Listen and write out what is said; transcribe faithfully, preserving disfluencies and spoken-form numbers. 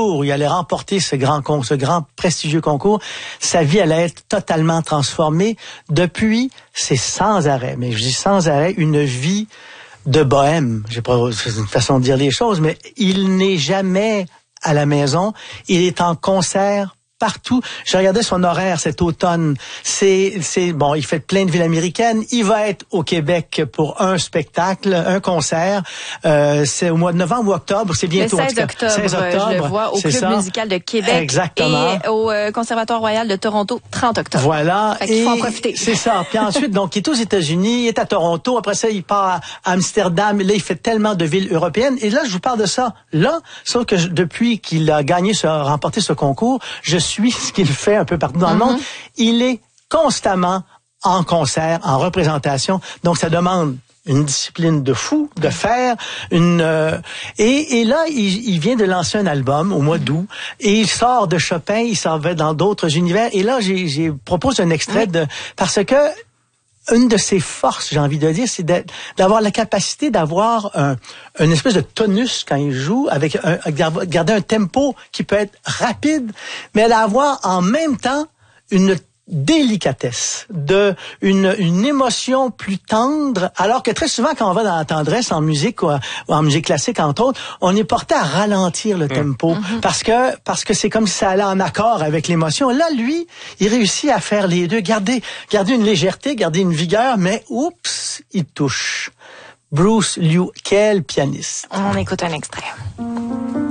jour où il allait remporter ce grand con, ce grand prestigieux concours, sa vie allait être totalement transformée. Depuis, c'est sans arrêt, mais je dis sans arrêt, une vie de bohème. J'ai pas, c'est une façon de dire les choses, mais il n'est jamais à la maison. Il est en concert partout. J'ai regardé son horaire cet automne. C'est, c'est, bon, il fait plein de villes américaines. Il va être au Québec pour un spectacle, un concert. Euh, c'est au mois de novembre ou octobre. C'est bientôt. Le seize octobre, seize octobre, je le vois au Club ça. musical de Québec. Exactement. Et au euh, Conservatoire Royal de Toronto, trente octobre. Voilà. Fait qu'il faut en profiter. C'est ça. Puis ensuite, donc, il est aux États-Unis, il est à Toronto. Après ça, il part à Amsterdam. Là, il fait tellement de villes européennes. Et là, je vous parle de ça. Là, sauf que je, depuis qu'il a gagné, ce, remporté ce concours, je suis ce qu'il fait un peu partout dans mm-hmm. le monde. Il est constamment en concert, en représentation. Donc, ça demande une discipline de fou, de faire une euh, et, et là il, il vient de lancer un album au mois d'août et il sort de Chopin, il s'en va dans d'autres univers et là j'ai, j'ai propose un extrait oui. de parce que une de ses forces, j'ai envie de dire, c'est d'avoir la capacité d'avoir un, une espèce de tonus quand il joue, avec un, garder un tempo qui peut être rapide, mais d'avoir en même temps une délicatesse, de une, une émotion plus tendre, alors que très souvent quand on va dans la tendresse en musique ou, ou en musique classique entre autres, on est porté à ralentir le mmh. tempo mmh. parce que parce que c'est comme si ça allait en accord avec l'émotion. Là, lui, il réussit à faire les deux, garder garder une légèreté, garder une vigueur, mais oups, il touche. Bruce Liu, quel pianiste. On écoute un extrait.